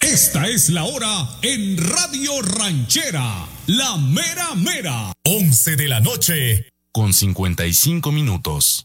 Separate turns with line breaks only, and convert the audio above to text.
Esta es la hora en Radio Ranchera, la mera mera.
11 de la noche, con 55 minutos.